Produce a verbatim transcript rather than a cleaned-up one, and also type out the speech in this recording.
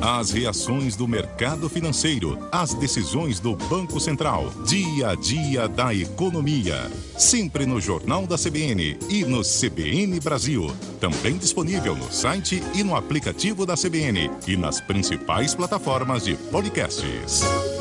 As reações do mercado financeiro, as decisões do Banco Central, dia a dia da economia. Sempre no Jornal da C B N e no C B N Brasil. Também disponível no site e no aplicativo da C B N e nas principais plataformas de podcasts.